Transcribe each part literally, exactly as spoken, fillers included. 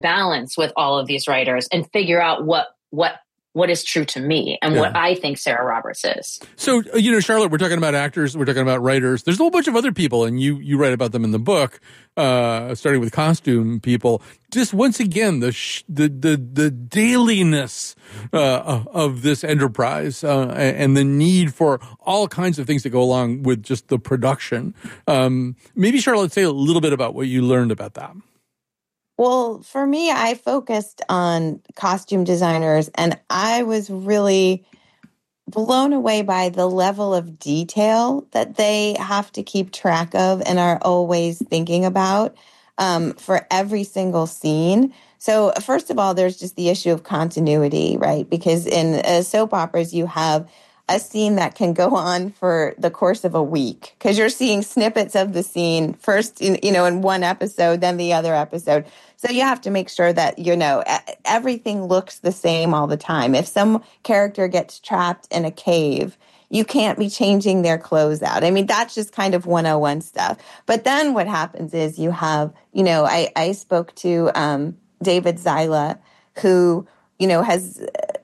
balance with all of these writers and figure out what what what is true to me and yeah. what I think Sarah Roberts is. So, you know, Charlotte, we're talking about actors, we're talking about writers. There's a whole bunch of other people, and you you write about them in the book, uh, starting with costume people. Just once again, the sh- the, the the dailiness uh, of this enterprise uh, and the need for all kinds of things that go along with just the production. Um, maybe, Charlotte, say a little bit about what you learned about that. Well, for me, I focused on costume designers, and I was really blown away by the level of detail that they have to keep track of and are always thinking about um, for every single scene. So first of all, there's just the issue of continuity, right? Because in uh, soap operas, you have a scene that can go on for the course of a week because you're seeing snippets of the scene first, in, you know, in one episode, then the other episode. So you have to make sure that, you know, everything looks the same all the time. If some character gets trapped in a cave, you can't be changing their clothes out. I mean, that's just kind of one oh one stuff. But then what happens is you have, you know, I, I spoke to um, David Zyla, who, you know, has...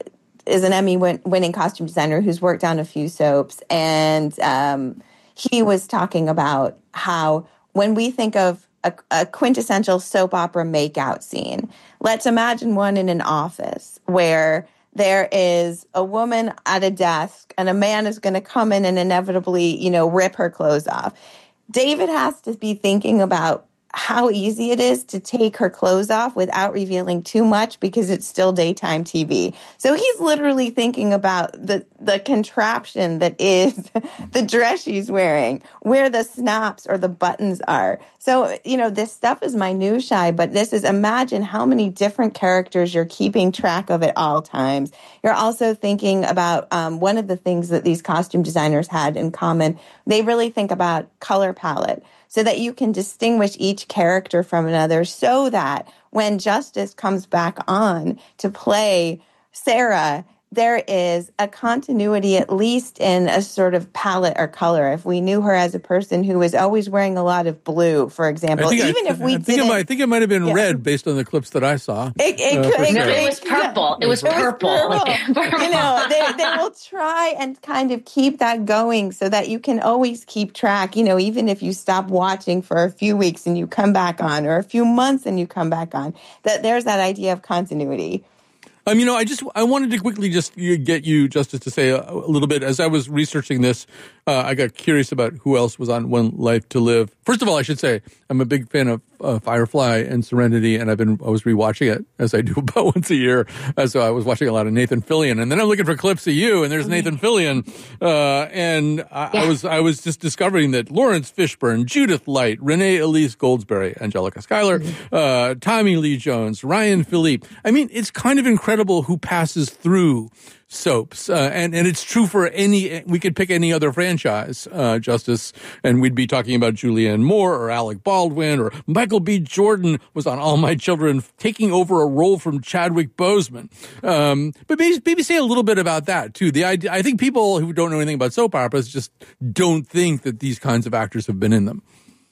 is an Emmy win- winning costume designer who's worked on a few soaps. And um, he was talking about how when we think of a, a quintessential soap opera makeout scene, let's imagine one in an office where there is a woman at a desk and a man is going to come in and inevitably, you know, rip her clothes off. David has to be thinking about how easy it is to take her clothes off without revealing too much because it's still daytime T V. So he's literally thinking about the, the contraption that is the dress she's wearing, where the snaps or the buttons are. So, you know, this stuff is minutiae, but this is, imagine how many different characters you're keeping track of at all times. You're also thinking about um, one of the things that these costume designers had in common. They really think about color palette, so that you can distinguish each character from another so that when Justice comes back on to play Sarah, there is a continuity, at least in a sort of palette or color. If we knew her as a person who was always wearing a lot of blue, for example, even I, if we I didn't... Think it might, I think it might have been yeah. red based on the clips that I saw. It, it, uh, it, no, it, it was purple. Yeah. It was It purple. was purple. You know, they, they will try and kind of keep that going so that you can always keep track, you know, even if you stop watching for a few weeks and you come back on, or a few months and you come back on, that there's that idea of continuity. Um, you know, I just I wanted to quickly just get you, Justice, to say a, a little bit. As I was researching this, uh, I got curious about who else was on One Life to Live. First of all, I should say I'm a big fan of uh, Firefly and Serenity, and I've been I was rewatching it as I do about once a year. Uh, so I was watching a lot of Nathan Fillion, and then I'm looking for clips of you, and there's Nathan Fillion, uh, and I, yeah. I was I was just discovering that Lawrence Fishburne, Judith Light, Renee Elise Goldsberry, Angelica Schuyler, mm-hmm. uh, Tommy Lee Jones, Ryan Philippe. I mean, it's kind of incredible who passes through soaps, uh, and and it's true for any. We could pick any other franchise, uh, Justice, and we'd be talking about Julianne Moore or Alec Baldwin or Michael B. Jordan was on All My Children, taking over a role from Chadwick Boseman. Um, but maybe, maybe say a little bit about that too. The idea, I think people who don't know anything about soap operas just don't think that these kinds of actors have been in them.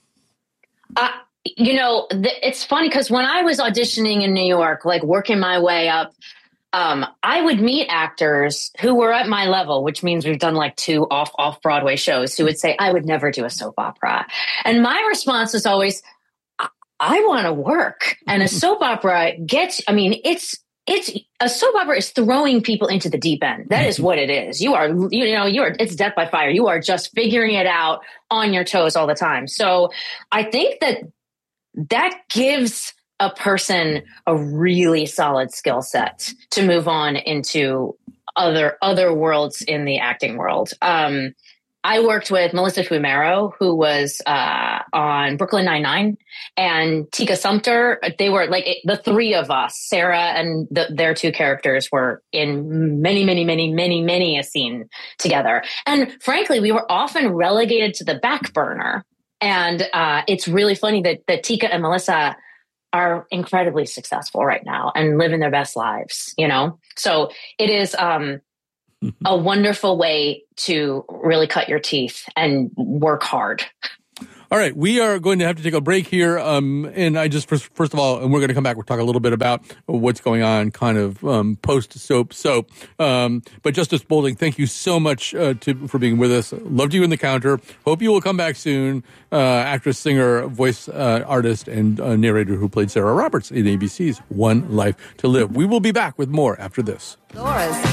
Uh, you know, th- it's funny because when I was auditioning in New York, like working my way up. Um, I would meet actors who were at my level, which means we've done like two off off Broadway shows, who would say, I would never do a soap opera. And my response was always, I, I want to work. And a soap opera gets, I mean, it's, it's a soap opera is throwing people into the deep end. That is what it is. You are, you know, you are, it's death by fire. You are just figuring it out on your toes all the time. So I think that that gives a person a really solid skill set to move on into other other worlds in the acting world. Um, I worked with Melissa Fumero, who was uh, on Brooklyn Nine-Nine, and Tika Sumpter. They were like it, the three of us, Sarah and the, their two characters were in many, many, many, many, many a scene together. And frankly, we were often relegated to the back burner. And uh, it's really funny that, that Tika and Melissa are incredibly successful right now and living their best lives, you know? So it is um, a wonderful way to really cut your teeth and work hard. All right, we are going to have to take a break here. Um, and I just, first, first of all, and we're going to come back, we'll talk a little bit about what's going on kind of um, post-soap soap. Um, but Justice Boulding, thank you so much uh, to, for being with us. Loved you in the counter. Hope you will come back soon. Uh, actress, singer, voice uh, artist, and uh, narrator who played Sarah Roberts in A B C's One Life to Live. We will be back with more after this. Laura's